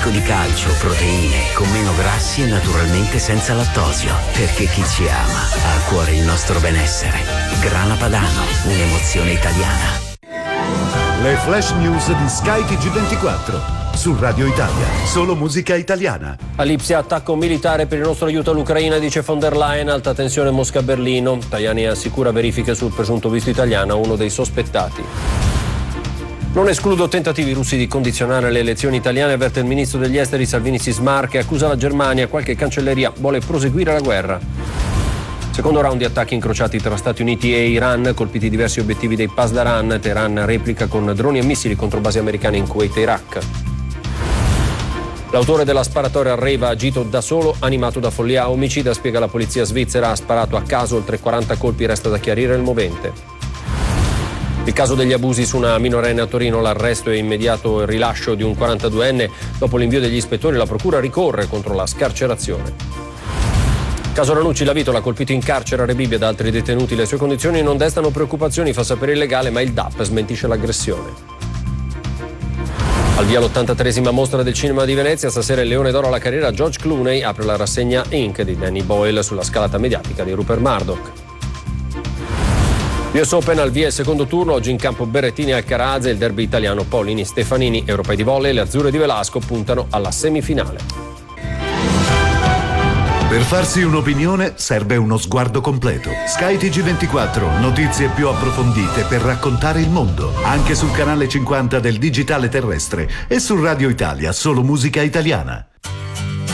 ricco di calcio, proteine, con meno grassi e naturalmente senza lattosio. Perché chi ci ama ha a cuore il nostro benessere. Grana Padano, un'emozione italiana. Le flash news di Sky TG24. Su Radio Italia, solo musica italiana. A Lipsia, attacco militare per il nostro aiuto all'Ucraina, dice von der Leyen. Alta tensione Mosca-Berlino. Tajani assicura verifiche sul presunto visto italiano a uno dei sospettati. Non escludo tentativi russi di condizionare le elezioni italiane, avverte il ministro degli esteri Salvini Sismar, che accusa la Germania. Qualche cancelleria vuole proseguire la guerra. Secondo round di attacchi incrociati tra Stati Uniti e Iran, colpiti diversi obiettivi dei Pasdaran. Teheran replica con droni e missili contro basi americane in Kuwait e Iraq. L'autore della sparatoria a Reva ha agito da solo, animato da follia omicida, spiega la polizia svizzera. Ha sparato a caso, oltre 40 colpi, resta da chiarire il movente. Il caso degli abusi su una minorenne a Torino, l'arresto e immediato il rilascio di un 42enne. Dopo l'invio degli ispettori, la procura ricorre contro la scarcerazione. Caso Ranucci, la Vitola ha colpito in carcere a Rebibbia da altri detenuti. Le sue condizioni non destano preoccupazioni, fa sapere il legale, ma il DAP smentisce l'aggressione. Al via l'83esima mostra del cinema di Venezia, stasera il Leone d'Oro alla carriera. George Clooney apre la rassegna Inc. di Danny Boyle sulla scalata mediatica di Rupert Murdoch. US Open al via il secondo turno, oggi in campo Berrettini e Alcaraz, il derby italiano Paolini-Stefanini. Europei di volley, le azzurre di Velasco puntano alla semifinale. Per farsi un'opinione serve uno sguardo completo. Sky TG24, notizie più approfondite per raccontare il mondo. Anche sul canale 50 del digitale terrestre e su Radio Italia, solo musica italiana.